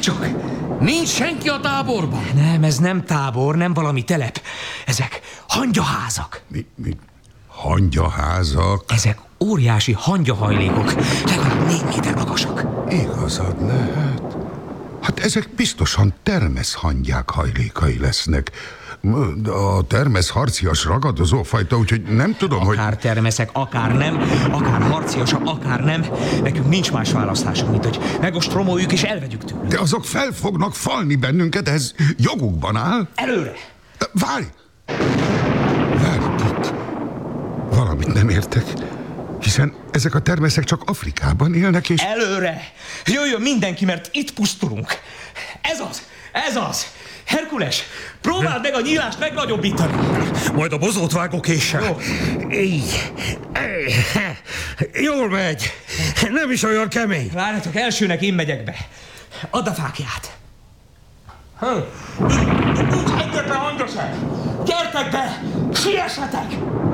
csak! Nincs senki a táborban? Nem, ez nem tábor, nem valami telep. Ezek hangyaházak. Mi? Hangyaházak? Ezek óriási hangyahajlékok, legalább 4 méter magasak. Igazad lehet. Hát ezek biztosan termeszhangyák hajlékai lesznek. A termesz harcias ragadozó fajta, úgyhogy nem tudom, hogy... Akár termeszek, akár nem, akár harciasak, akár nem. Nekünk nincs más választásunk, mint hogy megostromoljuk és elvegyük tőlük. De azok fel fognak falni bennünket, ez jogukban áll. Előre! Várj! Itt. Valamit nem értek, hiszen ezek a termeszek csak Afrikában élnek, és... Előre! Jöjjön mindenki, mert itt pusztulunk. Ez az! Herkules, próbáld meg a nyílást megnagyobbítani. Majd a bozót vágókéssel. Jó. Így. Jól megy. Nem is olyan kemény. Várjatok, elsőnek én megyek be. Add a fákját. Nincs egyetlen hangyaság. Gyertek be! Siessetek!